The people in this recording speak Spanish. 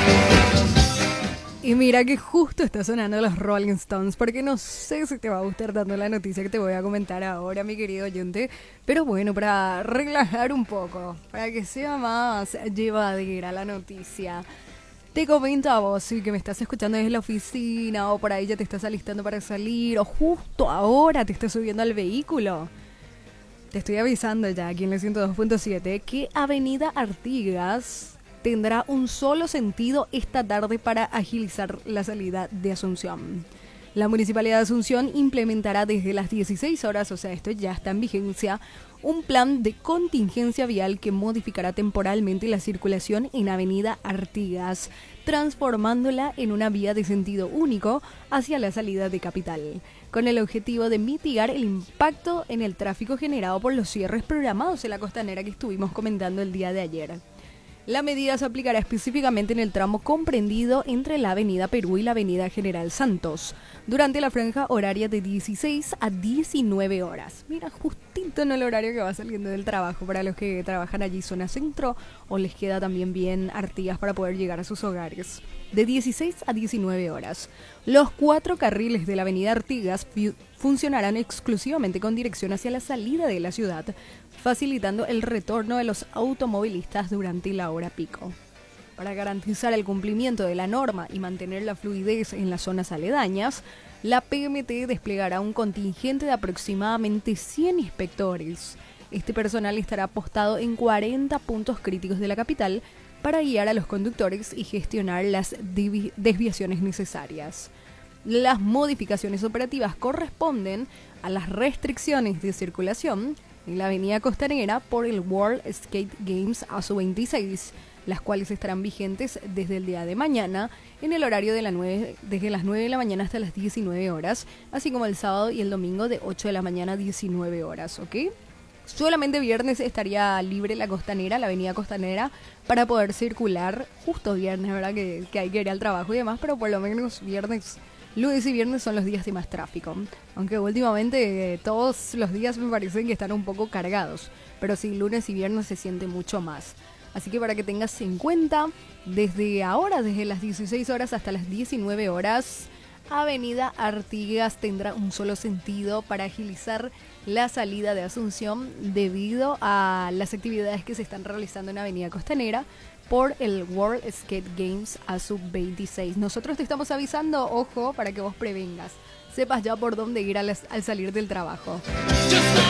Y mira que justo está sonando los Rolling Stones, porque no sé si te va a gustar dando la noticia que te voy a comentar ahora, mi querido oyente. Pero bueno, para relajar un poco, para que sea más llevadera la noticia. Te comento a vos, sí, que me estás escuchando desde la oficina, o por ahí ya te estás alistando para salir, o justo ahora te estás subiendo al vehículo. Te estoy avisando ya aquí en el 102.7 que Avenida Artigas tendrá un solo sentido esta tarde para agilizar la salida de Asunción. La Municipalidad de Asunción implementará desde las 16 horas, o sea, esto ya está en vigencia, un plan de contingencia vial que modificará temporalmente la circulación en Avenida Artigas, transformándola en una vía de sentido único hacia la salida de Capital, con el objetivo de mitigar el impacto en el tráfico generado por los cierres programados en la costanera que estuvimos comentando el día de ayer. La medida se aplicará específicamente en el tramo comprendido entre la Avenida Perú y la Avenida General Santos, durante la franja horaria de 16 a 19 horas. Mira, justito en el horario que va saliendo del trabajo para los que trabajan allí zona centro o les queda también bien Artigas para poder llegar a sus hogares. De 16 a 19 horas. Los 4 carriles de la Avenida Artigas funcionarán exclusivamente con dirección hacia la salida de la ciudad, facilitando el retorno de los automovilistas durante la hora pico. Para garantizar el cumplimiento de la norma y mantener la fluidez en las zonas aledañas, la PMT desplegará un contingente de aproximadamente 100 inspectores. Este personal estará apostado en 40 puntos críticos de la capital para guiar a los conductores y gestionar las desviaciones necesarias. Las modificaciones operativas corresponden a las restricciones de circulación en la avenida Costanera por el World Skate Games ASO 26, las cuales estarán vigentes desde el día de mañana en el horario de desde las 9 de la mañana hasta las 19 horas, así como el sábado y el domingo de 8 de la mañana a 19 horas, ¿ok? Solamente viernes estaría libre la costanera, la avenida Costanera, para poder circular justo viernes, ¿verdad? Que hay que ir al trabajo y demás, pero por lo menos viernes, lunes y viernes son los días de más tráfico. Aunque últimamente todos los días me parecen que están un poco cargados, pero sí, lunes y viernes se siente mucho más. Así que para que tengas en cuenta, desde ahora, desde las 16 horas hasta las 19 horas, Avenida Artigas tendrá un solo sentido para agilizar la salida de Asunción debido a las actividades que se están realizando en Avenida Costanera por el World Skate Games ASO 26. Nosotros te estamos avisando, ojo, para que vos prevengas, sepas ya por dónde ir al salir del trabajo.